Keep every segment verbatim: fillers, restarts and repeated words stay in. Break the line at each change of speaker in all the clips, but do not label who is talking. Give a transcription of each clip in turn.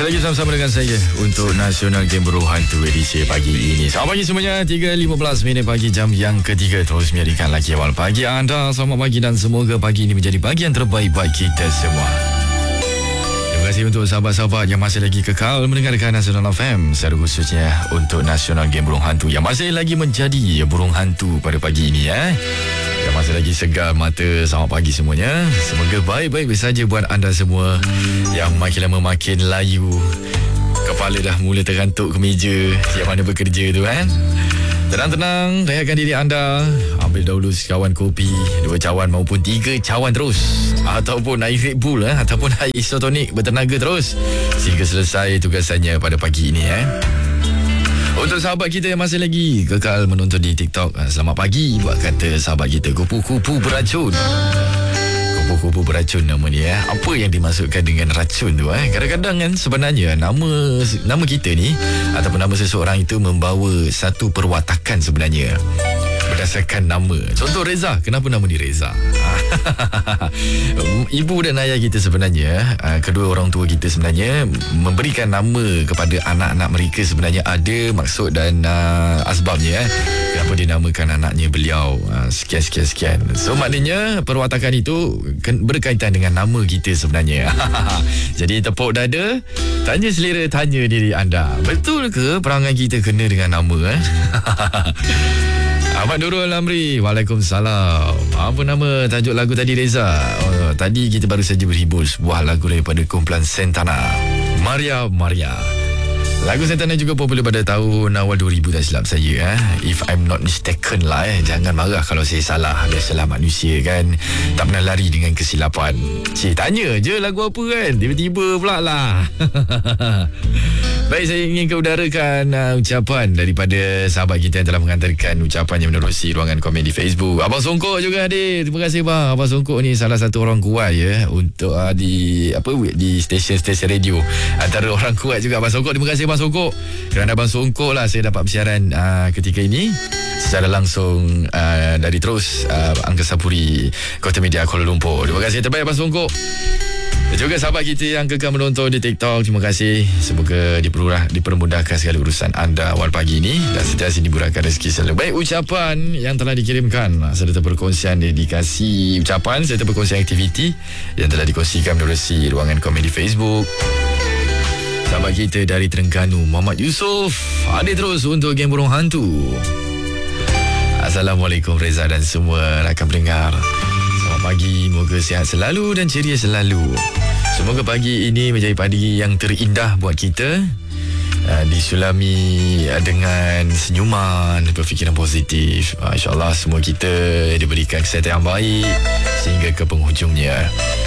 Masih lagi sama-sama dengan saya untuk Nasional Game Burung Hantu edisi pagi ini. Selamat pagi semuanya, tiga lima belas minit pagi, jam yang ketiga. Terus menjadikan lagi awal pagi anda. Selamat pagi dan semoga pagi ini menjadi pagi yang terbaik bagi kita semua. Terima kasih untuk sahabat-sahabat yang masih lagi kekal mendengarkan Nasional F M, secara khususnya untuk Nasional Game Burung Hantu yang masih lagi menjadi burung hantu pada pagi ini eh. Yang masih lagi segar mata. Selamat pagi semuanya. Semoga baik-baik saja buat anda semua yang makin lama makin layu, kepala dah mula tergantuk ke meja yang mana bekerja tu kan. Tenang-tenang, rehatkan diri anda. Ambil dahulu sekawan kopi, dua cawan maupun tiga cawan terus, ataupun air Red Bull eh, ataupun air isotonik bertenaga terus sehingga selesai tugasannya pada pagi ini eh. Untuk sahabat kita yang masih lagi kekal menonton di TikTok, selamat pagi buat kata sahabat kita kupu-kupu beracun. Kupu-kupu beracun nama dia eh. Apa yang dimaksudkan dengan racun tu eh? Kadang-kadang kan sebenarnya nama nama kita ni ataupun nama seseorang itu membawa satu perwatakan sebenarnya berdasarkan nama. Contoh Reza, kenapa nama dia Reza? Ibu dan ayah kita sebenarnya, kedua orang tua kita sebenarnya memberikan nama kepada anak-anak mereka sebenarnya ada maksud dan uh, asbabnya eh. Kenapa dia namakan anaknya beliau uh, sekian-sekian-sekian. So maknanya perwatakan itu berkaitan dengan nama kita sebenarnya. Jadi tepuk dada, tanya selera, tanya diri anda, betul ke perangai kita kena dengan nama eh? Ahmad Nurul Amri, Waalaikumsalam. Apa nama tajuk lagu tadi Reza? Oh, tadi kita baru saja berhibur sebuah lagu daripada kumpulan Santana, Maria Maria. Lagu Santana juga popular pada tahun awal dua ribu tak silap saya eh. If I'm not mistaken lah eh. Jangan marah kalau saya salah. Biasalah manusia kan, tak pernah lari dengan kesilapan. Cik, tanya je lagu apa kan, tiba-tiba pula lah. Baik, saya ingin keudarakan uh, ucapan daripada sahabat kita yang telah mengantarkan ucapannya menerusi ruangan komen di Facebook. Abang Songkok juga hadir. Terima kasih bang. Abang Songkok ni salah satu orang kuat ya untuk uh, di apa di stesen-stesen radio. Antara orang kuat juga Abang Songkok. Terima kasih Abang Songkok. Kerana Abang Songkok lah saya dapat bersiaran uh, ketika ini secara langsung uh, dari terus uh, Angkasa Puri Kota Media Kuala Lumpur. Terima kasih terbaik Abang Songkok. Dan juga sahabat kita yang kekal menonton di TikTok, terima kasih. Semoga dipermudah, dipermudahkan segala urusan anda awal pagi ini dan sentiasa dimurahkan rezeki selalu. Baik, ucapan yang telah dikirimkan serta perkongsian dedikasi ucapan serta perkongsian aktiviti yang telah dikongsikan menerusi ruangan komen di Facebook. Sahabat kita dari Terengganu, Muhammad Yusof, hadir terus untuk Game Burung Hantu. Assalamualaikum Reza dan semua rakan pendengar. Selamat pagi, moga sihat selalu dan ceria selalu. Semoga pagi ini menjadi pagi yang terindah buat kita, uh, disulami uh, dengan senyuman, berfikiran positif. uh, InsyaAllah semua kita diberikan kesihatan yang baik sehingga ke penghujungnya.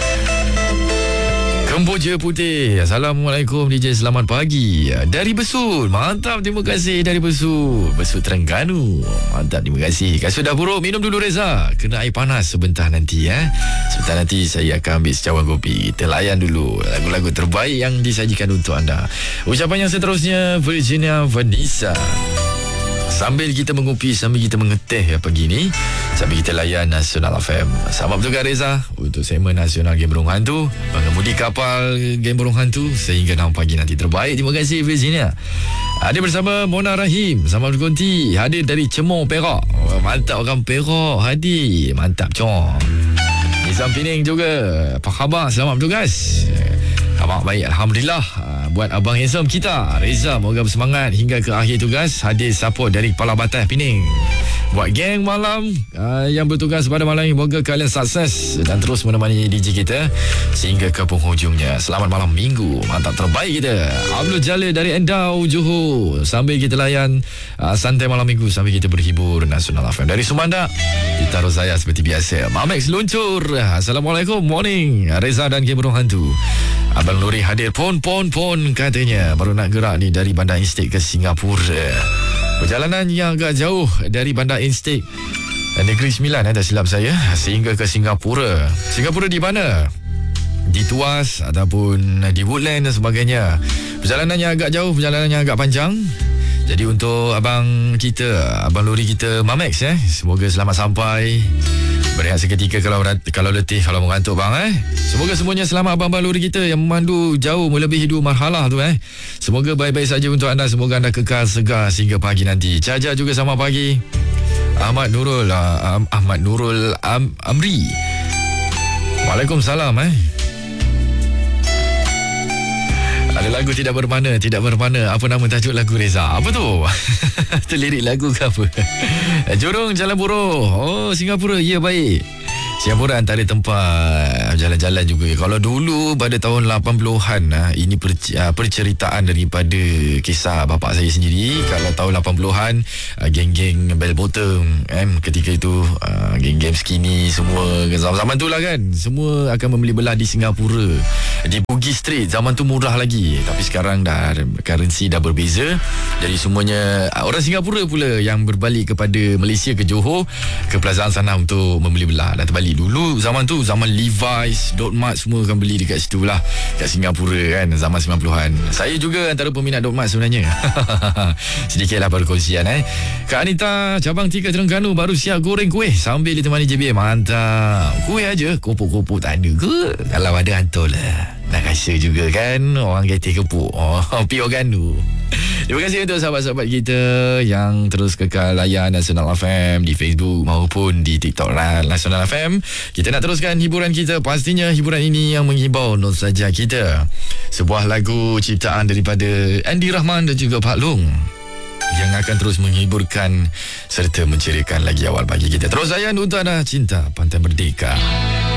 Kemboja Putih, Assalamualaikum D J, selamat pagi dari Besut. Mantap, terima kasih dari Besut, Besut Terengganu. Mantap, terima kasih. Kasut dah buruk, minum dulu Reza, kena air panas sebentar nanti ya. Sebentar nanti saya akan ambil secawan kopi. Kita layan dulu lagu-lagu terbaik yang disajikan untuk anda. Ucapan yang seterusnya Virginia Vanessa. Sambil kita mengopi, sambil kita mengeteh ya pagi ni, sambil kita layan Nasional F M. Selamat bertugas Reza untuk segmen Nasional Game Burung Hantu, pengemudi kapal Game Burung Hantu sehingga enam pagi nanti terbaik. Terima kasih Virginia. Hadir bersama Mona Rahim, selamat berkonti. Hadir dari Cemor, Perak. Oh, mantap orang Perak hadir. Mantap com. Nizam Pening juga. Apa khabar? Selamat bertugas. Abang baik, Alhamdulillah. Buat Abang handsome kita Reza, moga bersemangat hingga ke akhir tugas. Hadir support dari Kepala Batas Pening. Buat geng malam uh, yang bertugas pada malam ini, moga kalian sukses dan terus menemani D J kita sehingga ke penghujungnya. Selamat malam minggu, mantap terbaik kita. Abdul Jalil dari Endau, Johor. Sambil kita layan uh, santai malam minggu, sambil kita berhibur Nasional F M. Dari Sumanda kita Rozaya seperti biasa. Mamex luncur. Assalamualaikum, morning Reza dan Game Burung Hantu. Abang Lori hadir pon pon pon katanya. Baru nak gerak ni dari Bandar Instik ke Singapura. Perjalanan yang agak jauh dari Bandar Instik Negeri Sembilan eh, tak silap saya, sehingga ke Singapura. Singapura di mana? Di Tuas ataupun di Woodland dan sebagainya. Perjalanan yang agak jauh, perjalanan yang agak panjang. Jadi untuk abang kita, abang lori kita Mamex eh, semoga selamat sampai Berehat seketika kalau kalau letih, kalau mengantuk bang eh. Semoga semuanya selamat abang-abang lori kita yang memandu jauh melebihi dua marhalah tu eh. Semoga baik-baik saja untuk anda. Semoga anda kekal segar sehingga pagi nanti. Caca juga selamat pagi. Ahmad Nurul uh, Ahmad Nurul Am, Amri. Waalaikumsalam eh. Ada lagu tidak bermakna, tidak bermakna. Apa nama tajuk lagu Reza? Apa tu? Itu lirik lagu ke apa? Jurong Jalan Buruh. Oh, Singapura. Ya, baik. Singapura antara tempat jalan-jalan juga. Kalau dulu pada tahun lapan puluhan, ini perceritaan daripada kisah bapa saya sendiri. Kalau tahun lapan puluhan, geng-geng bell bottom eh, ketika itu geng-geng skinny semua zaman-zaman tu lah kan, semua akan membeli belah di Singapura, di Bugis Street. Zaman tu murah lagi, tapi sekarang dah currency dah berbeza. Jadi semuanya orang Singapura pula yang berbalik kepada Malaysia, ke Johor, ke Plazaan sana untuk membeli belah. Dah terbalik. Dulu zaman tu zaman Levi's, Dot Mart semua akan beli dekat situ lah, kat Singapura kan, zaman sembilan puluhan. Saya juga antara peminat Dot Mart sebenarnya. Sedikitlah perkongsian eh. Kak Anita, cabang tiga Terengganu baru siap goreng kuih sambil ditemani J B. Mantap. Kuih aja, kopuk-kopuk tak ada ke? Kalau ada hantar lah. Nak rasa juga kan orang kata kepuk. Oh, Pio Ganu. Terima kasih untuk sahabat-sahabat kita yang terus kekal layan Nasional F M di Facebook maupun di TikTok Nasional F M. Kita nak teruskan hiburan kita. Pastinya hiburan ini yang menghibau nostalgia kita. Sebuah lagu ciptaan daripada Andy Rahman dan juga Pak Long yang akan terus menghiburkan serta menceriakan lagi awal pagi kita. Terus layan untuk anda, Cinta Pantai Merdeka.